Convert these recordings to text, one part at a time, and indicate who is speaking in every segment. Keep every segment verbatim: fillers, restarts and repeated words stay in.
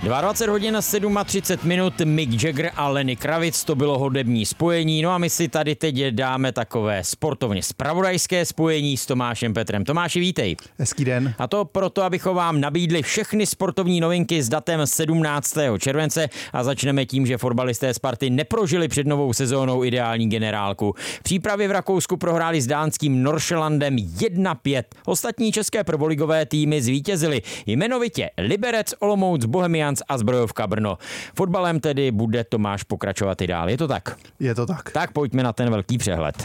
Speaker 1: dvacet dva hodin a třicet sedm minut, Mick Jagger a Lenny Kravitz, to bylo hudební spojení. No a my si tady teď dáme takové sportovně zpravodajské spojení s Tomášem Petrem. Tomáši, vítej.
Speaker 2: Hezký den.
Speaker 1: A to proto, abychom vám nabídli všechny sportovní novinky s datem sedmnáctého července a začneme tím, že fotbalisté Sparty neprožili před novou sezónou ideální generálku. V přípravě v Rakousku prohráli s dánským Nordsjællandem jedna pět. Ostatní české prvoligové týmy zvítězily, jmenovitě Liberec, Olomouc, Bohemians a Zbrojovka Brno. Fotbalem tedy bude Tomáš pokračovat i dál. Je to tak?
Speaker 2: Je to tak.
Speaker 1: Tak pojďme na ten velký přehled.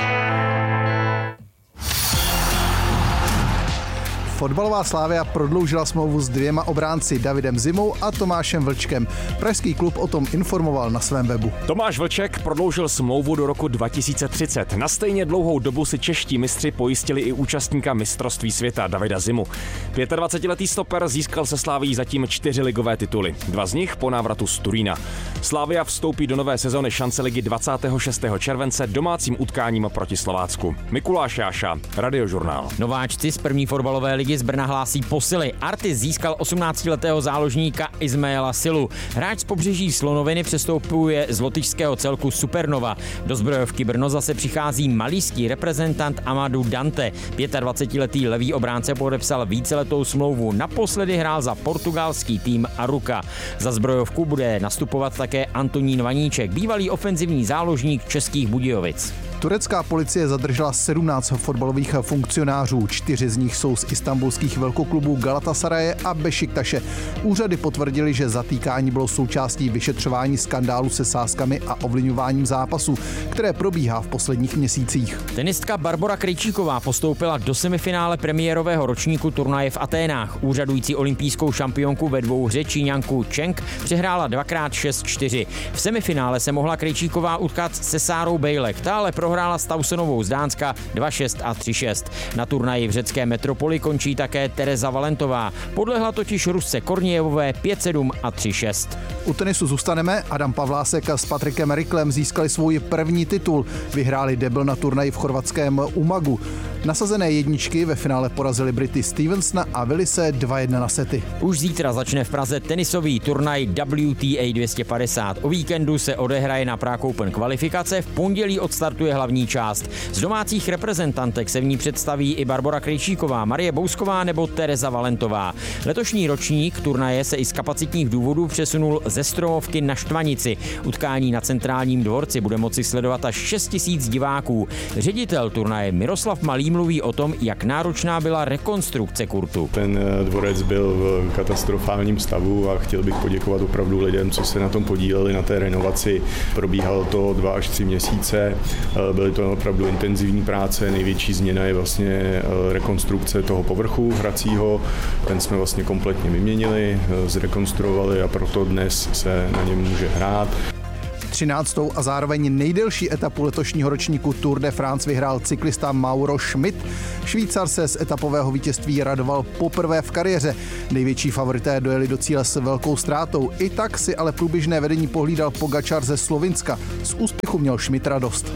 Speaker 2: Fotbalová Slavia prodloužila smlouvu s dvěma obránci Davidem Zimou a Tomášem Vlčkem. Pražský klub o tom informoval na svém webu.
Speaker 3: Tomáš Vlček prodloužil smlouvu do roku dva tisíce třicet. Na stejně dlouhou dobu si čeští mistři pojistili i účastníka mistrovství světa Davida Zimu. dvacetipětiletý stoper získal se Slavií zatím čtyři ligové tituly. Dva z nich po návratu z Turína. Slavia vstoupí do nové sezony šance ligy dvacátého šestého července domácím utkáním proti Slovácku. Mikuláš Jáša, Radiožurnál.
Speaker 1: Nováčci z první fotbalové ligy z Brna hlásí posily. Artis získal osmnáctiletého záložníka Ismaela Silu. Hráč z pobřeží Slonoviny přestoupuje z lotyšského celku Supernova. Do Zbrojovky Brno zase přichází malijský reprezentant Amadou Dante. dvacetipětiletý levý obránce podepsal víceletou smlouvu. Naposledy hrál za portugalský tým Aruka. Za Zbrojovku bude nastupovat také Antonín Vaníček, bývalý ofenzivní záložník Českých Budějovic.
Speaker 2: Turecká policie zadržela sedmnáct fotbalových funkcionářů. Čtyři z nich jsou z istanbulských velkoklubů Galatasaraje a Bešiktaše. Úřady potvrdili, že zatýkání bylo součástí vyšetřování skandálu se sázkami a ovlivňováním zápasu, které probíhá v posledních měsících.
Speaker 1: Tenistka Barbora Krejčíková postoupila do semifinále premiérového ročníku turnaje v Aténách. Úřadující olympijskou šampionku ve dvouhře Číňanku Cheng přehrála dvakrát šest čtyři. V semifinále se mohla Krejčíková utkat se Sárou Bejlek, ta ale prohrála s Tausonovou z Dánska dva šest a tři šest. Na turnaji v řecké metropoli končí také Tereza Valentová. Podlehla totiž Rusce Kornějevové pět sedm a tři šest.
Speaker 2: U tenisu zůstaneme. Adam Pavlásek s Patrikem Riklem získali svůj první titul. Vyhráli debl na turnaji v chorvatském Umagu. Nasazené jedničky ve finále porazili Brity Stevensona a Willise dva jedna na sety.
Speaker 1: Už zítra začne v Praze tenisový turnaj W T A dvě stě padesát. O víkendu se odehraje na Prague Open kvalifikace, v pondělí odstartuje hlavní část. Z domácích reprezentantek se v ní představí i Barbora Krejčíková, Marie Bousková nebo Tereza Valentová. Letošní ročník turnaje se i z kapacitních důvodů přesunul ze Stromovky na Štvanici. Utkání na Centrálním dvorci bude moci sledovat až šest tisíc diváků. Ředitel turnaje Miroslav Malý mluví o tom, jak náročná byla rekonstrukce kurtu.
Speaker 4: Ten dvorec byl v katastrofálním stavu a chtěl bych poděkovat opravdu lidem, co se na tom podíleli, na té renovaci. Probíhalo to dva až tři měsíce, byly to opravdu intenzivní práce, největší změna je vlastně rekonstrukce toho povrchu hracího, ten jsme vlastně kompletně vyměnili, zrekonstruovali a proto dnes se na něm může hrát.
Speaker 2: třináctou a zároveň nejdelší etapu letošního ročníku Tour de France vyhrál cyklista Mauro Schmidt. Švýcar se z etapového vítězství radoval poprvé v kariéře. Největší favorité dojeli do cíle s velkou ztrátou. I tak si ale průběžné vedení pohlídal Pogačar ze Slovinska. Z úspěchu měl Schmidt radost.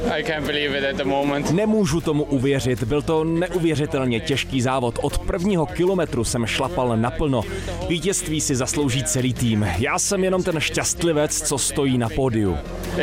Speaker 3: Nemůžu tomu uvěřit, byl to neuvěřitelně těžký závod. Od prvního kilometru jsem šlapal naplno. Vítězství si zaslouží celý tým. Já jsem jenom ten šťastlivec, co stojí na pódiu.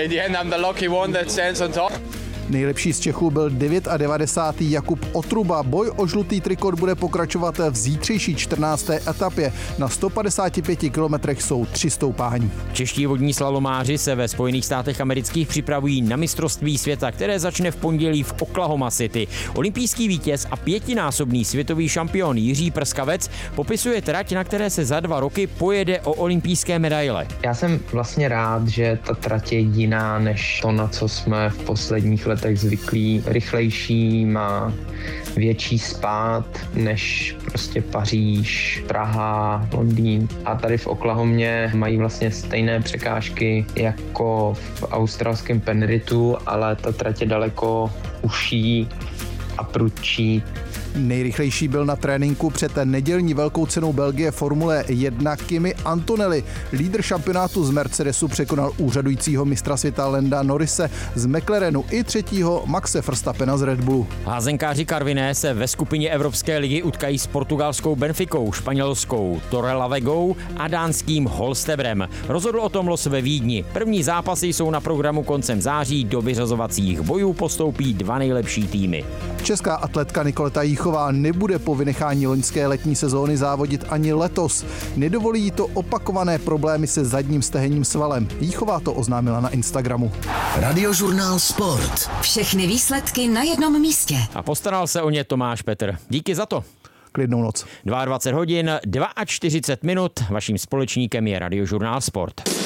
Speaker 2: Nejlepší z Čechů byl devadesátý devátý Jakub Otruba. Boj o žlutý trikot bude pokračovat v zítřejší čtrnácté etapě. Na sto padesáti pěti kilometrech jsou tři stoupání.
Speaker 1: Čeští vodní slalomáři se ve Spojených státech amerických připravují na mistrovství světa, které začne v pondělí v Oklahoma City. Olympijský vítěz a pětinásobný světový šampion Jiří Prskavec popisuje trať, na které se za dva roky pojede o olympijské medaile.
Speaker 5: Já jsem vlastně rád, že ta trať je jiná než to, na co jsme v posledních letech zvyklí, rychlejší, má větší spád než prostě Paříž, Praha, Londýn. A tady v Oklahomě mají vlastně stejné překážky jako v australském Penrithu, ale ta trať je daleko užší a prudčí
Speaker 2: Nejrychlejší byl na tréninku před nedělní velkou cenou Belgie Formule jedna Kimi Antonelli. Lídr šampionátu z Mercedesu překonal úřadujícího mistra světa Landa Norrise z McLarenu i třetího Maxe Verstappena z Red Bullu.
Speaker 1: Házenkáři Karviné se ve skupině Evropské ligy utkají s portugalskou Benficou, španělskou Torrelavegou a dánským Holstebrem. Rozhodl o tom los ve Vídni. První zápasy jsou na programu koncem září, do vyřazovacích bojů postoupí dva nejlepší týmy.
Speaker 2: Česká atletka Nikoleta Jíchová nebude po vynechání loňské letní sezóny závodit ani letos. Nedovolí jí to opakované problémy se zadním stehenním svalem. Jíchová to oznámila na Instagramu.
Speaker 6: Radiožurnál Sport. Všechny výsledky na jednom místě.
Speaker 1: A postaral se o ně Tomáš Petr. Díky za to.
Speaker 2: Klidnou noc.
Speaker 1: dvacet dva hodin, čtyřicet dva minut. Vaším společníkem je Radiožurnál Sport.